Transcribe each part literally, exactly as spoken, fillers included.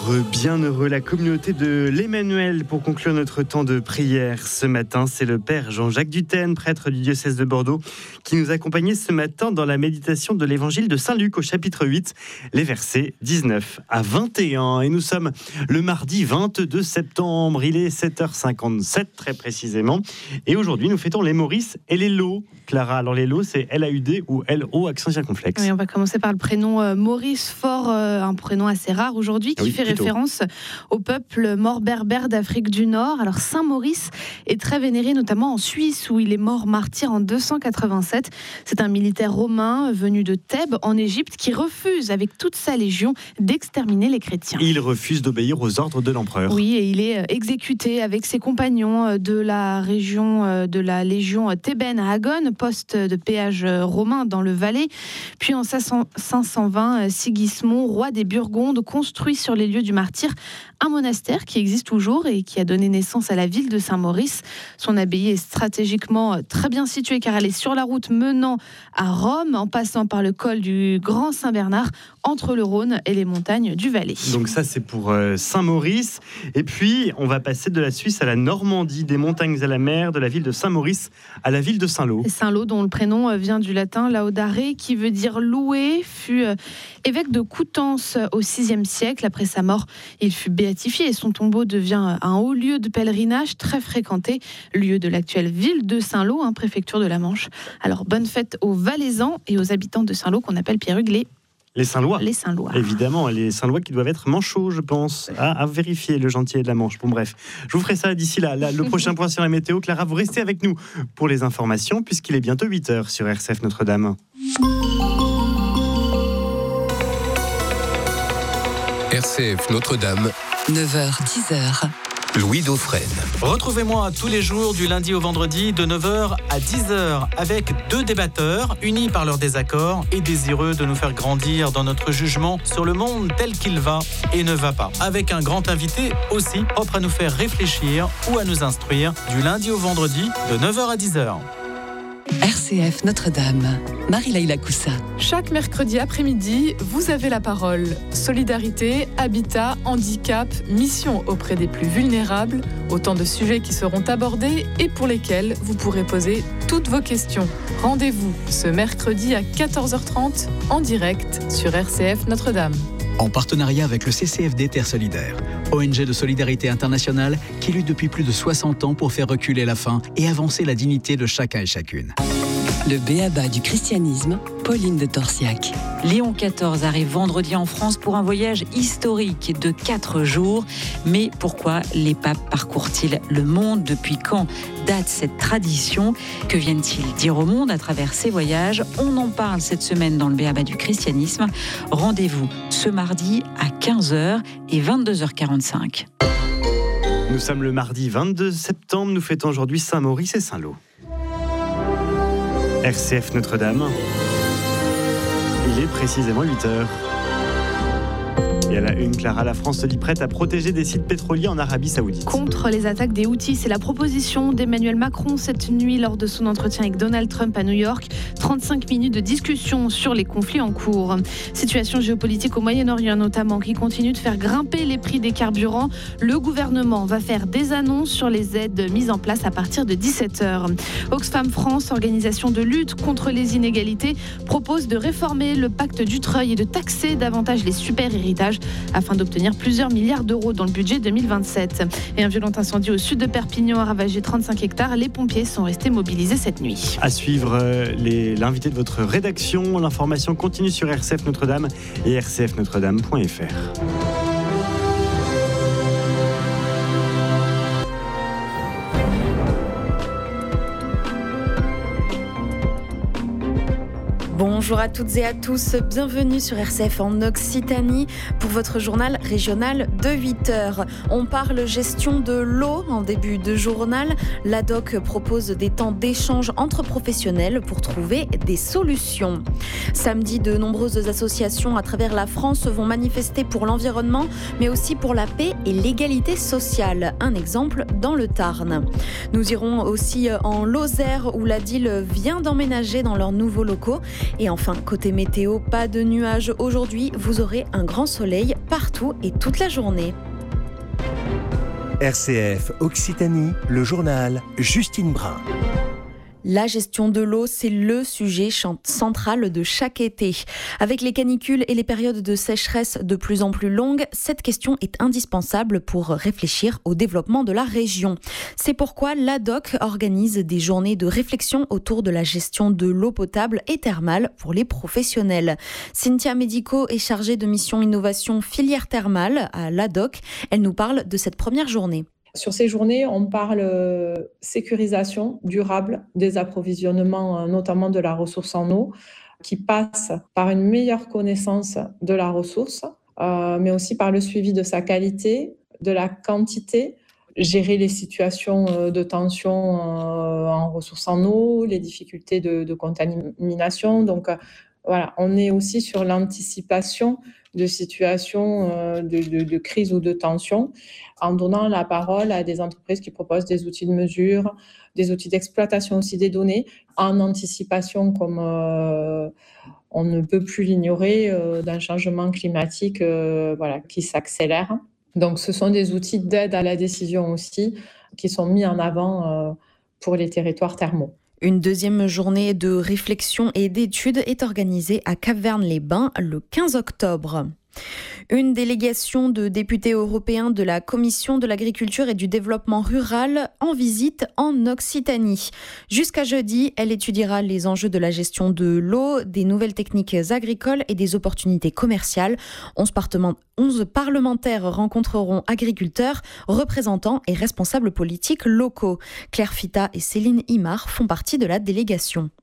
Heureux, bienheureux, la communauté de l'Emmanuel pour conclure notre temps de prière ce matin. C'est le Père Jean-Jacques Dutène, prêtre du diocèse de Bordeaux, qui nous accompagnait ce matin dans la méditation de l'évangile de Saint-Luc au chapitre huit, les versets dix-neuf à vingt et un. Et nous sommes le mardi vingt-deux septembre, il est sept heures cinquante-sept très précisément. Et aujourd'hui, nous fêtons les Maurice et les Lo. Clara, alors les Lo, c'est L A U D ou L O accent circonflexe. Oui, on va commencer par le prénom euh, Maurice, fort euh, un prénom assez rare aujourd'hui, qui ah oui, fait plutôt. référence au peuple mort berbère d'Afrique du Nord. Alors Saint Maurice est très vénéré, notamment en Suisse, où il est mort martyr en deux cent quatre-vingt-sept. C'est un militaire romain venu de Thèbes, en Égypte, qui refuse avec toute sa légion d'exterminer les chrétiens. Il refuse d'obéir aux ordres de l'empereur. Oui, et il est exécuté avec ses compagnons de la région de la légion thébaine à Agone, poste de péage romain dans le Valais. Puis en cinq cent vingt, Sigismond, roi des Burgondes, construit sur les lieux du martyr un monastère qui existe toujours et qui a donné naissance à la ville de Saint-Maurice. Son abbaye est stratégiquement très bien située car elle est sur la route menant à Rome, en passant par le col du Grand Saint-Bernard, entre le Rhône et les montagnes du Valais. Donc ça, c'est pour euh, Saint-Maurice. Et puis, on va passer de la Suisse à la Normandie, des montagnes à la mer, de la ville de Saint-Maurice à la ville de Saint-Lô. Saint-Lô, dont le prénom vient du latin laudare, qui veut dire louer, fut euh, évêque de Coutances au sixième siècle. Après sa mort, il fut béatifié et son tombeau devient un haut lieu de pèlerinage très fréquenté, lieu de l'actuelle ville de Saint-Lô, hein, préfecture de la Manche. Alors, bonne fête aux Valaisans et aux habitants de Saint-Lô qu'on appelle Pierrugue les Les Saint-Lois. Les Saint-Lois. Évidemment, les Saint-Lois qui doivent être manchots, je pense, à, à vérifier le gentillet de la Manche. Bon, bref, je vous ferai ça d'ici là. là le prochain point sur la météo. Clara, vous restez avec nous pour les informations, puisqu'il est bientôt huit heures sur R C F Notre-Dame. R C F Notre-Dame, neuf heures dix heures. Louis Dauphren. Retrouvez-moi tous les jours du lundi au vendredi de neuf heures à dix heures avec deux débatteurs unis par leurs désaccords et désireux de nous faire grandir dans notre jugement sur le monde tel qu'il va et ne va pas. Avec un grand invité aussi propre à nous faire réfléchir ou à nous instruire du lundi au vendredi de neuf heures à dix heures. R C F Notre-Dame, Marie-Laïla Coussa. Chaque mercredi après-midi, vous avez la parole. Solidarité, habitat, handicap, mission auprès des plus vulnérables, autant de sujets qui seront abordés et pour lesquels vous pourrez poser toutes vos questions. Rendez-vous ce mercredi à quatorze heures trente en direct sur R C F Notre-Dame. En partenariat avec le C C F D Terre Solidaire, O N G de solidarité internationale qui lutte depuis plus de soixante ans pour faire reculer la faim et avancer la dignité de chacun et chacune. Le b.a.-ba du christianisme, Pauline de Torsiac. Léon quatorze arrive vendredi en France pour un voyage historique de quatre jours. Mais pourquoi les papes parcourent-ils le monde ? Depuis quand date cette tradition ? Que viennent-ils dire au monde à travers ces voyages ? On en parle cette semaine dans le b.a.-ba du christianisme. Rendez-vous ce mardi à quinze heures et vingt-deux heures quarante-cinq. Nous sommes le mardi vingt-deux septembre, nous fêtons aujourd'hui Saint-Maurice et Saint-Lô. R C F Notre-Dame, il est précisément huit heures. Et à la une, Clara, la France se dit prête à protéger des sites pétroliers en Arabie Saoudite. Contre les attaques des Houthis, c'est la proposition d'Emmanuel Macron cette nuit lors de son entretien avec Donald Trump à New York. trente-cinq minutes de discussion sur les conflits en cours. Situation géopolitique au Moyen-Orient notamment qui continue de faire grimper les prix des carburants. Le gouvernement va faire des annonces sur les aides mises en place à partir de dix-sept heures. Oxfam France, organisation de lutte contre les inégalités, propose de réformer le pacte Dutreil et de taxer davantage les super-héritages afin d'obtenir plusieurs milliards d'euros dans le budget deux mille vingt-sept. Et un violent incendie au sud de Perpignan a ravagé trente-cinq hectares. Les pompiers sont restés mobilisés cette nuit. À suivre euh, les, l'invité de votre rédaction. L'information continue sur R C F Notre-Dame et r c f notre dame point f r. Bonjour à toutes et à tous, bienvenue sur R C F en Occitanie pour votre journal régional de huit heures. On parle gestion de l'eau en début de journal. L'A D O C propose des temps d'échange entre professionnels pour trouver des solutions. Samedi, de nombreuses associations à travers la France vont manifester pour l'environnement, mais aussi pour la paix et l'égalité sociale. Un exemple dans le Tarn. Nous irons aussi en Lozère où la D I L vient d'emménager dans leurs nouveaux locaux. Et enfin, Enfin, côté météo, pas de nuages aujourd'hui. Vous aurez un grand soleil partout et toute la journée. R C F Occitanie, le journal Justine Brun. La gestion de l'eau, c'est le sujet central de chaque été. Avec les canicules et les périodes de sécheresse de plus en plus longues, cette question est indispensable pour réfléchir au développement de la région. C'est pourquoi l'A D O C organise des journées de réflexion autour de la gestion de l'eau potable et thermale pour les professionnels. Cynthia Medico est chargée de mission innovation filière thermale à l'A D O C. Elle nous parle de cette première journée. Sur ces journées, on parle sécurisation durable des approvisionnements, notamment de la ressource en eau, qui passe par une meilleure connaissance de la ressource, euh, mais aussi par le suivi de sa qualité, de la quantité, gérer les situations de tension en ressources en eau, les difficultés de, de contamination. Donc voilà, on est aussi sur l'anticipation de situations de, de, de crise ou de tension, en donnant la parole à des entreprises qui proposent des outils de mesure, des outils d'exploitation aussi des données, en anticipation comme euh, on ne peut plus l'ignorer euh, d'un changement climatique euh, voilà, qui s'accélère. Donc ce sont des outils d'aide à la décision aussi qui sont mis en avant euh, pour les territoires thermaux. Une deuxième journée de réflexion et d'études est organisée à Cap-Verne-les-Bains le quinze octobre. Une délégation de députés européens de la Commission de l'agriculture et du développement rural en visite en Occitanie. Jusqu'à jeudi, elle étudiera les enjeux de la gestion de l'eau, des nouvelles techniques agricoles et des opportunités commerciales. onze parlementaires rencontreront agriculteurs, représentants et responsables politiques locaux. Claire Fita et Céline Imard font partie de la délégation.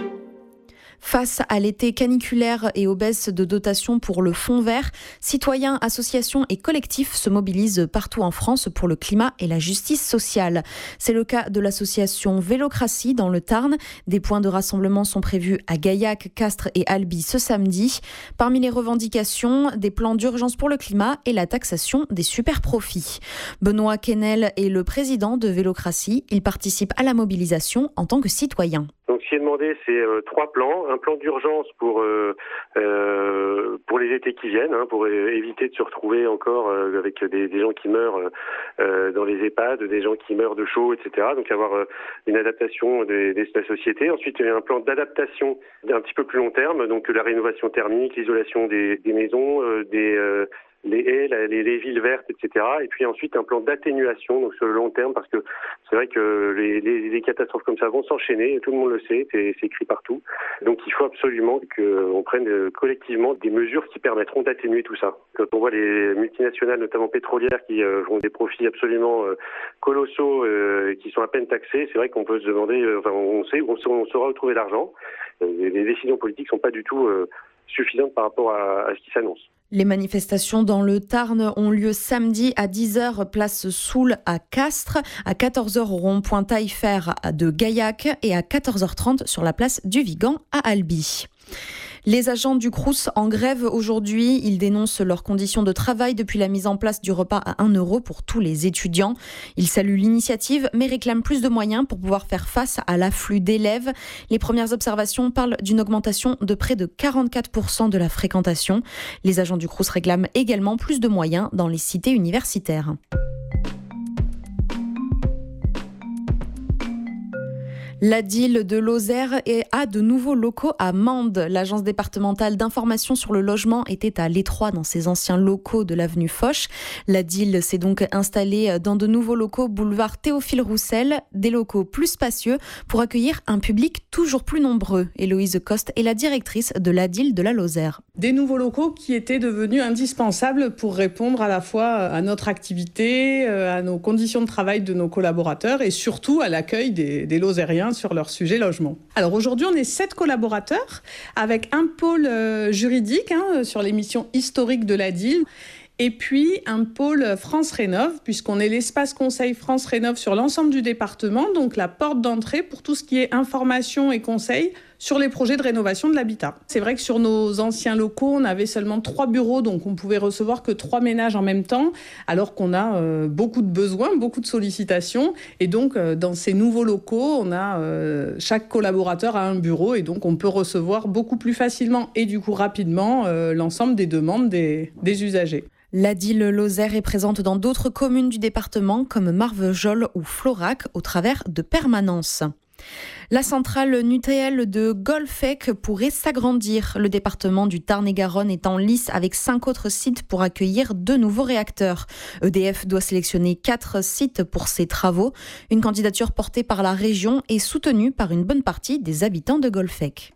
Face à l'été caniculaire et aux baisses de dotation pour le Fonds vert, citoyens, associations et collectifs se mobilisent partout en France pour le climat et la justice sociale. C'est le cas de l'association Vélocratie dans le Tarn. Des points de rassemblement sont prévus à Gaillac, Castres et Albi ce samedi. Parmi les revendications, des plans d'urgence pour le climat et la taxation des super-profits. Benoît Quesnel est le président de Vélocratie. Il participe à la mobilisation en tant que citoyen. Donc, ce qui est demandé, c'est euh, trois plans. Un plan d'urgence pour euh, euh, pour les étés qui viennent, hein, pour euh, éviter de se retrouver encore euh, avec des, des gens qui meurent euh, dans les EHPAD, des gens qui meurent de chaud, et cetera. Donc, avoir euh, une adaptation des, des, de la société. Ensuite, il y a un plan d'adaptation d'un petit peu plus long terme, donc la rénovation thermique, l'isolation des, des maisons, euh, des euh, les haies, les, les villes vertes, et cetera. Et puis ensuite un plan d'atténuation, donc sur le long terme, parce que c'est vrai que les, les, les catastrophes comme ça vont s'enchaîner, tout le monde le sait, c'est, c'est écrit partout. Donc il faut absolument qu'on prenne collectivement des mesures qui permettront d'atténuer tout ça. Quand on voit les multinationales, notamment pétrolières, qui euh, font des profits absolument euh, colossaux, euh, qui sont à peine taxés, c'est vrai qu'on peut se demander, euh, enfin on sait, on, on saura où trouver l'argent. Euh, les décisions politiques sont pas du tout euh, suffisantes par rapport à, à ce qui s'annonce. Les manifestations dans le Tarn ont lieu samedi à dix heures, place Soule à Castres, à quatorze heures au rond-point Taillefer de Gaillac et à quatorze heures trente sur la place du Vigan à Albi. Les agents du Crous en grève aujourd'hui. Ils dénoncent leurs conditions de travail depuis la mise en place du repas à un euro pour tous les étudiants. Ils saluent l'initiative mais réclament plus de moyens pour pouvoir faire face à l'afflux d'élèves. Les premières observations parlent d'une augmentation de près de quarante-quatre pour cent de la fréquentation. Les agents du Crous réclament également plus de moyens dans les cités universitaires. La D I L de Lozère a de nouveaux locaux à Mende. L'agence départementale d'information sur le logement était à l'étroit dans ses anciens locaux de l'avenue Foch. La D I L s'est donc installée dans de nouveaux locaux boulevard Théophile Roussel, des locaux plus spacieux pour accueillir un public toujours plus nombreux. Héloïse Coste est la directrice de la D I L de la Lozère. Des nouveaux locaux qui étaient devenus indispensables pour répondre à la fois à notre activité, à nos conditions de travail de nos collaborateurs et surtout à l'accueil des, des Lozériens sur leur sujet logement. Alors aujourd'hui, on est sept collaborateurs avec un pôle euh, juridique hein, sur les missions historiques de la D I L et puis un pôle France Rénov, puisqu'on est l'espace conseil France Rénov sur l'ensemble du département, donc la porte d'entrée pour tout ce qui est information et conseil sur les projets de rénovation de l'habitat. C'est vrai que sur nos anciens locaux, on avait seulement trois bureaux, donc on pouvait recevoir que trois ménages en même temps, alors qu'on a euh, beaucoup de besoins, beaucoup de sollicitations. Et donc, euh, dans ces nouveaux locaux, on a euh, chaque collaborateur a un bureau et donc on peut recevoir beaucoup plus facilement et du coup rapidement euh, l'ensemble des demandes des, des usagers. La D I L Lozère est présente dans d'autres communes du département comme Marvejols ou Florac au travers de permanences. La centrale nucléaire de Golfech pourrait s'agrandir. Le département du Tarn-et-Garonne est en lice avec cinq autres sites pour accueillir deux nouveaux réacteurs. E D F doit sélectionner quatre sites pour ces travaux. Une candidature portée par la région et soutenue par une bonne partie des habitants de Golfech.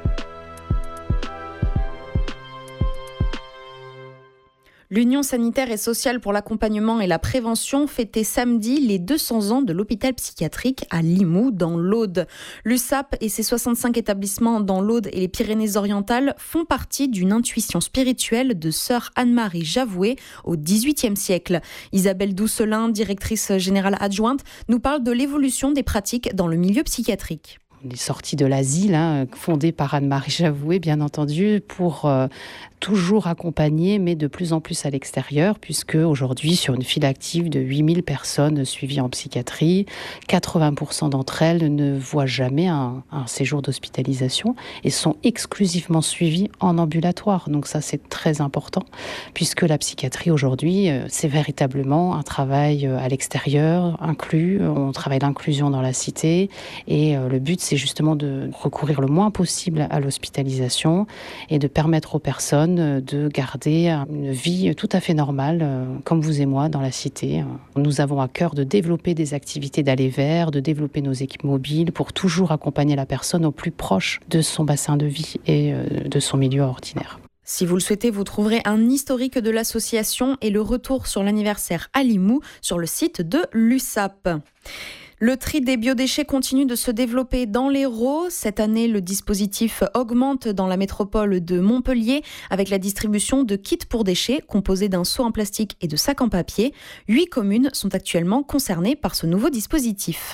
L'Union sanitaire et sociale pour l'accompagnement et la prévention fêtait samedi les deux cents ans de l'hôpital psychiatrique à Limoux, dans l'Aude. L'U S A P et ses soixante-cinq établissements dans l'Aude et les Pyrénées-Orientales font partie d'une intuition spirituelle de sœur Anne-Marie Javoué au dix-huitième siècle. Isabelle Doucelin, directrice générale adjointe, nous parle de l'évolution des pratiques dans le milieu psychiatrique. On est sorti de l'asile, hein, fondé par Anne-Marie Javoué, bien entendu, pour euh, toujours accompagner, mais de plus en plus à l'extérieur, puisque aujourd'hui, sur une file active de huit mille personnes suivies en psychiatrie, quatre-vingts pour cent d'entre elles ne voient jamais un, un séjour d'hospitalisation et sont exclusivement suivies en ambulatoire. Donc ça, c'est très important, puisque la psychiatrie aujourd'hui, euh, c'est véritablement un travail à l'extérieur, inclus. On travaille l'inclusion dans la cité et euh, le but, c'est justement de recourir le moins possible à l'hospitalisation et de permettre aux personnes de garder une vie tout à fait normale, comme vous et moi, dans la cité. Nous avons à cœur de développer des activités d'aller vers, de développer nos équipes mobiles pour toujours accompagner la personne au plus proche de son bassin de vie et de son milieu ordinaire. Si vous le souhaitez, vous trouverez un historique de l'association et le retour sur l'anniversaire à Limoux sur le site de l'U S A P. Le tri des biodéchets continue de se développer dans l'Hérault. Cette année, le dispositif augmente dans la métropole de Montpellier avec la distribution de kits pour déchets composés d'un seau en plastique et de sacs en papier. Huit communes sont actuellement concernées par ce nouveau dispositif.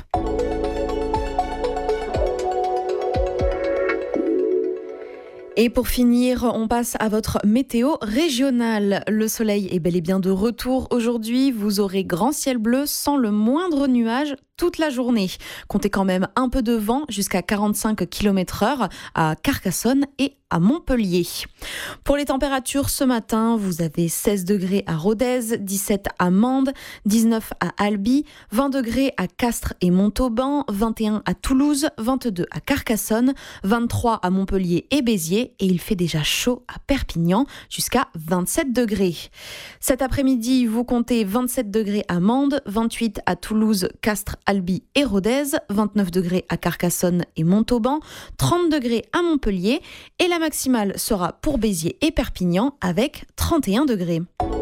Et pour finir, on passe à votre météo régionale. Le soleil est bel et bien de retour aujourd'hui. Vous aurez grand ciel bleu sans le moindre nuage toute la journée. Comptez quand même un peu de vent jusqu'à quarante-cinq kilomètres heure à Carcassonne et à Montpellier. Pour les températures ce matin, vous avez seize degrés à Rodez, dix-sept à Mende, dix-neuf à Albi, vingt degrés à Castres et Montauban, vingt et un à Toulouse, vingt-deux à Carcassonne, vingt-trois à Montpellier et Béziers et il fait déjà chaud à Perpignan jusqu'à vingt-sept degrés. Cet après-midi, vous comptez vingt-sept degrés à Mende, vingt-huit à Toulouse, Castres, Albi et Rodez, vingt-neuf degrés à Carcassonne et Montauban, trente degrés à Montpellier et la maximale sera pour Béziers et Perpignan avec trente et un degrés.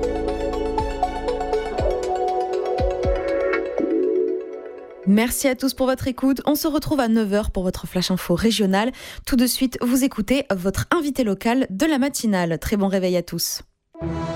Merci à tous pour votre écoute. On se retrouve à neuf heures pour votre Flash Info régional. Tout de suite, vous écoutez votre invité local de la matinale. Très bon réveil à tous.